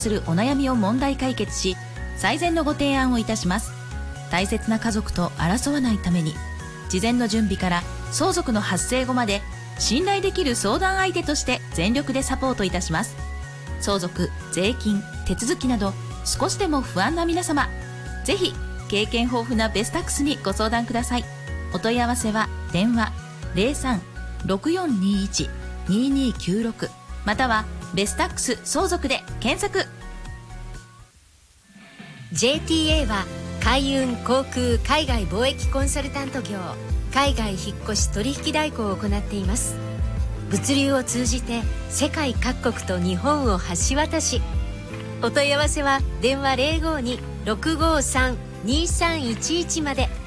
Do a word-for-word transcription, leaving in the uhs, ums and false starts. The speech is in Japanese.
するお悩みを問題解決し、最善のご提案をいたします。大切な家族と争わないために、事前の準備から相続の発生後まで信頼できる相談相手として全力でサポートいたします。相続、税金、手続きなど少しでも不安な皆様、ぜひ経験豊富なベスタックスにご相談ください。お問い合わせは電話 ゼロさん ろくよんにいち ににきゅうろく またはベスタックス相続で検索。 ジェーティーエー は海運、航空、海外貿易コンサルタント業、海外引っ越し取引代行を行っています。物流を通じて世界各国と日本を橋渡し。お問い合わせは電話 ゼロごに ろくごさん にさんいちいち まで。